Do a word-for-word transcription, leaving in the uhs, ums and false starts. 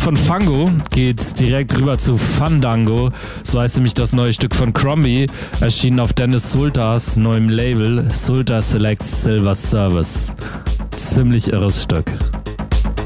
von Fango geht's direkt rüber zu Fandango. So heißt nämlich das neue Stück von Crombie, erschienen auf Dennis Sultas neuem Label Sulta Selects Silver Service. Ziemlich irres Stück.